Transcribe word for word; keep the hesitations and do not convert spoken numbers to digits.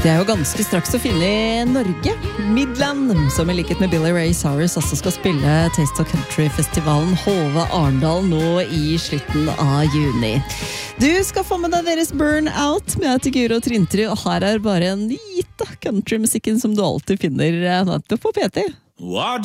Det er jo ganske straks å finne i Norge. Midland, som i likhet med Billy Ray Cyrus også skal spille Taste of Country-festivalen Hove Arendal nå i slutten av juni. Du skal få med deg deres Burn Out med at Guro Trintry, og her er bare en lite countrymusikken som du alltid finner på P T.